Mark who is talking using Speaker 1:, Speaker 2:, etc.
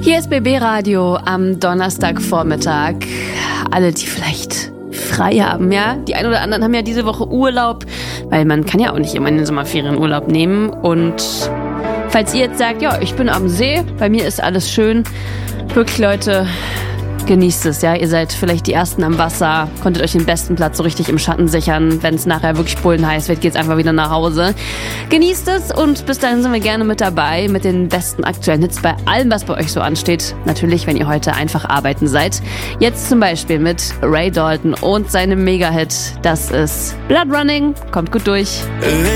Speaker 1: Hier ist BB Radio am Donnerstagvormittag. Alle, die vielleicht frei haben, ja. Die einen oder anderen haben ja diese Woche Urlaub, weil man kann ja auch nicht immer in den Sommerferien Urlaub nehmen. Und falls ihr jetzt sagt, ja, ich bin am See, bei mir ist alles schön, wirklich Leute, genießt es, ja. Ihr seid vielleicht die Ersten am Wasser, konntet euch den besten Platz so richtig im Schatten sichern. Wenn es nachher wirklich bullenheiß wird, geht's einfach wieder nach Hause. Genießt es und bis dahin sind wir gerne mit dabei mit den besten aktuellen Hits bei allem, was bei euch so ansteht. Natürlich, wenn ihr heute einfach arbeiten seid. Jetzt zum Beispiel mit Ray Dalton und seinem Mega-Hit. Das ist Blood Running. Kommt gut durch.